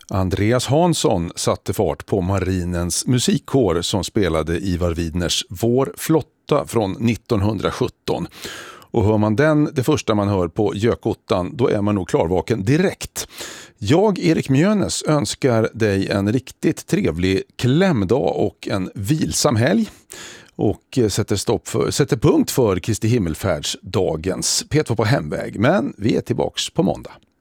Andreas Hansson satte fart på Marinens musikkår som spelade Ivar Widners Vår flotta från 1917. Och hör man den, det första man hör på Gökottan, då är man nog klarvaken direkt. Jag, Erik Mjönes, önskar dig en riktigt trevlig klämdag och en vilsam helg. Och sätter punkt för Kristi himmelfärdsdagens P2 på hemväg. Men vi är tillbaks på måndag.